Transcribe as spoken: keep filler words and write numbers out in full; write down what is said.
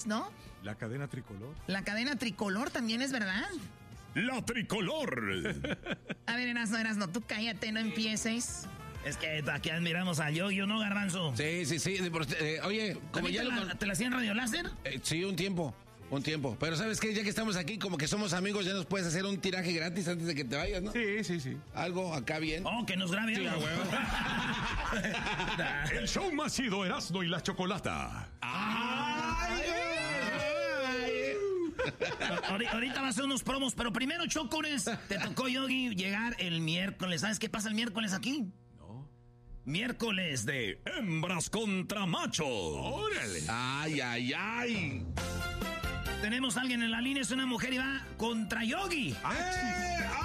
¿no? La cadena tricolor. La cadena tricolor también es verdad. La tricolor. A ver, Erasno, Erasno, tú cállate, no empieces. Es que aquí admiramos a Yogi, ¿no, Garbanzo? Sí, sí, sí. Eh, oye, como ya te, lo... la, ¿Te la hacían radio láser? Eh, sí, un tiempo. Un tiempo. Pero ¿sabes qué? Ya que estamos aquí, como que somos amigos, ya nos puedes hacer un tiraje gratis antes de que te vayas, ¿no? Sí, sí, sí. Algo acá bien. Oh, que nos grabe sí, algo. El show más chido, Erasmo y la Chocolata. ¡Ay, Ahorita va a hacer unos promos, pero primero, Chocones, te tocó, Yogi, llegar el miércoles. ¿Sabes qué pasa el miércoles aquí? No. Miércoles de hembras contra machos. ¡Órale! ¡Ay, ay, ay! Tenemos a alguien en la línea, es una mujer y va contra Yogi. ¡Ah,